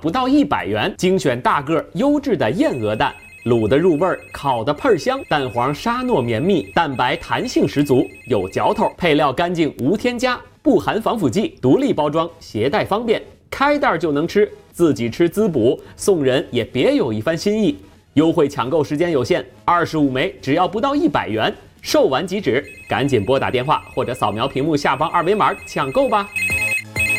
不到100元，精选大个优质的燕鹅蛋，卤的入味儿，烤的喷香，蛋黄沙糯绵密，蛋白弹性十足，有嚼头，配料干净无添加，不含防腐剂，独立包装，携带方便，开袋就能吃，自己吃滋补，送人也别有一番心意。优惠抢购时间有限，25枚只要不到100元，售完即止，赶紧拨打电话或者扫描屏幕下方2维码抢购吧。